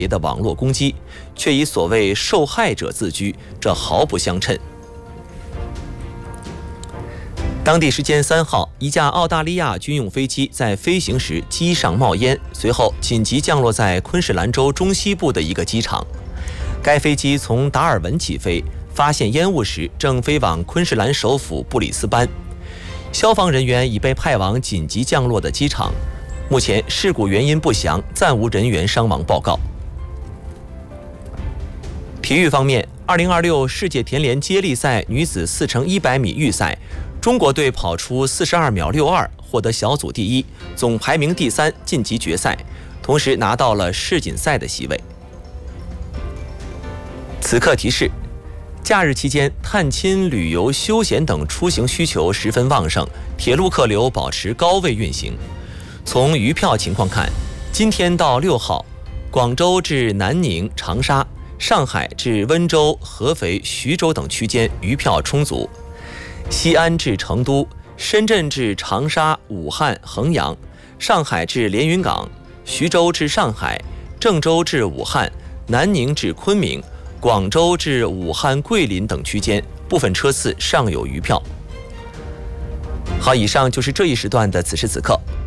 的网络攻击，却以所谓受害者自居，这毫不相称。当地时间3号，一架澳大利亚军用飞机在飞行时机上冒烟，随后紧急降落在昆士兰州中西部的一个机场。该飞机从达尔文起飞，发现烟雾时正飞往昆士兰首府布里斯班。消防人员已被派往紧急降落的机场。目前事故原因不详，暂无人员伤亡报告。体育方面，2026世界田联接力赛女子4×100米预赛，中国队跑出42秒62，获得小组第一，总排名第3，晋级决赛，同时拿到了世锦赛的席位。此刻提示：假日期间，探亲、旅游、休闲等出行需求十分旺盛，铁路客流保持高位运行。从余票情况看，今天到6号，广州至南宁、长沙、上海至温州、合肥、徐州等区间余票充足；西安至成都、深圳至长沙、武汉、衡阳、上海至连云港、徐州至上海、郑州至武汉、南宁至昆明、广州至武汉、桂林等区间部分车次尚有余票。好，以上就是这一时段的此时此刻。